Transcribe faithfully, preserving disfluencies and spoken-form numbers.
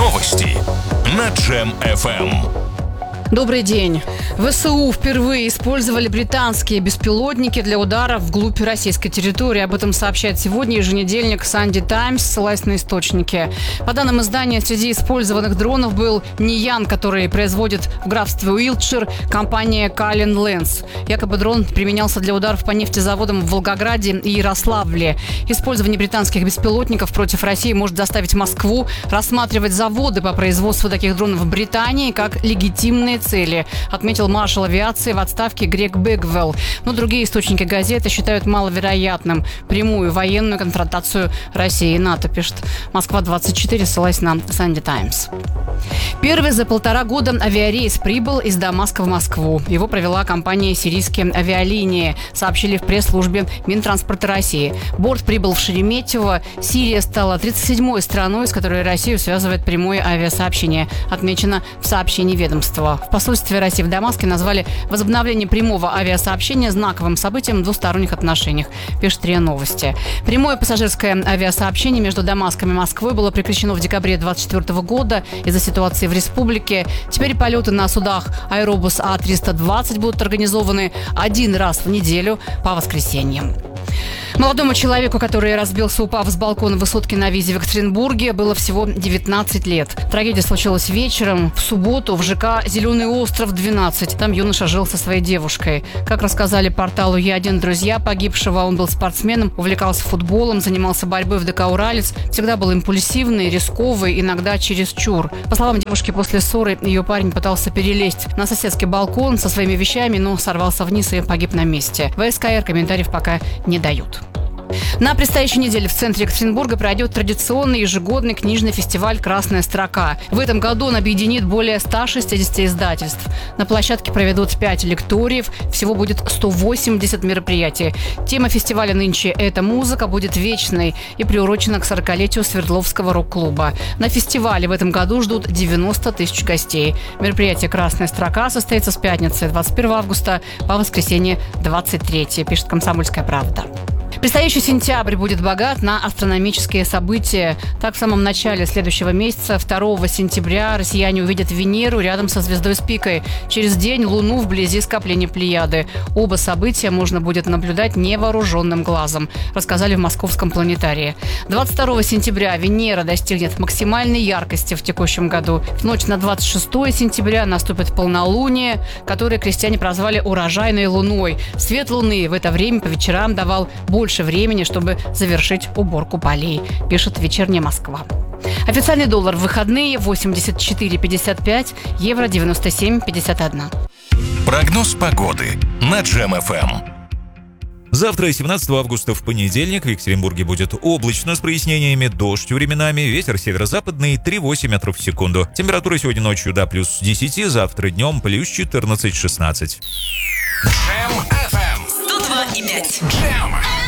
Новости на Джем эф эм. Добрый день. ВСУ впервые использовали британские беспилотники для ударов вглубь российской территории. Об этом сообщает сегодня еженедельник Sunday Times, ссылаясь на источники. По данным издания, среди использованных дронов был Ниян, который производит в графстве Уилтшир компания Cullen Lens. Якобы дрон применялся для ударов по нефтезаводам в Волгограде и Ярославле. Использование британских беспилотников против России может заставить Москву рассматривать заводы по производству таких дронов в Британии как легитимные цели, отметил маршал авиации в отставке Грег Бэгвелл. Но другие источники газеты считают маловероятным прямую военную конфронтацию России и НАТО, пишет Москва двадцать четыре, ссылаясь на Sunday Times. Первый за полтора года авиарейс прибыл из Дамаска в Москву. Его провела компания «Сирийские авиалинии», сообщили в пресс-службе Минтранспорта России. Борт прибыл в Шереметьево. Сирия стала тридцать седьмой страной, с которой Россию связывает прямое авиасообщение, отмечено в сообщении ведомства. В посольстве России в Дамаске назвали возобновление прямого авиасообщения знаковым событием в двусторонних отношениях, пишет РИА Новости. Прямое пассажирское авиасообщение между Дамаском и Москвой было прекращено в декабре двадцать четвёртого года из-за ситуации в республике. Теперь полеты на судах Аэробус А триста двадцать будут организованы один раз в неделю по воскресеньям. Молодому человеку, который разбился, упав с балкона высотки на Визе в Екатеринбурге, было всего девятнадцать лет. Трагедия случилась вечером в субботу в ЖК «Зеленый остров двенадцать». Там юноша жил со своей девушкой. Как рассказали порталу Е один друзья погибшего, он был спортсменом, увлекался футболом, занимался борьбой в ДК «Уралец», всегда был импульсивный, рисковый, иногда чересчур. По словам девушки, после ссоры ее парень пытался перелезть на соседский балкон со своими вещами, но сорвался вниз и погиб на месте. В эс ка эр комментариев пока не дают. На предстоящей неделе в центре Екатеринбурга пройдет традиционный ежегодный книжный фестиваль «Красная строка». В этом году он объединит более ста шестидесяти издательств. На площадке проведут пять лекториев, всего будет сто восемьдесят мероприятий. Тема фестиваля нынче «Это музыка» будет вечной и приурочена к сорокалетию Свердловского рок-клуба. На фестивале в этом году ждут девяносто тысяч гостей. Мероприятие «Красная строка» состоится с пятницы двадцать первого августа по воскресенье двадцать третьего, пишет «Комсомольская правда». Предстоящий сентябрь будет богат на астрономические события. Так, в самом начале следующего месяца, второго сентября, россияне увидят Венеру рядом со звездой Спикой. Через день Луну вблизи скопления Плеяды. Оба события можно будет наблюдать невооруженным глазом, рассказали в Московском планетарии. двадцать второго сентября Венера достигнет максимальной яркости в текущем году. В ночь на двадцать шестого сентября наступит полнолуние, которое крестьяне прозвали урожайной луной. Свет Луны в это время по вечерам давал больше больше времени, чтобы завершить уборку полей, пишет «Вечерняя Москва». Официальный доллар в выходные восемьдесят четыре пятьдесят пять, евро девяносто семь пятьдесят один. Прогноз погоды на Джем эф эм. Завтра, семнадцатого августа, в понедельник, в Екатеринбурге будет облачно с прояснениями, дождь временами, ветер северо-западный три-восемь метров в секунду. Температура сегодня ночью до плюс десять, завтра днем плюс четырнадцать-шестнадцать. Джем эф эм сто два и пять. Джем.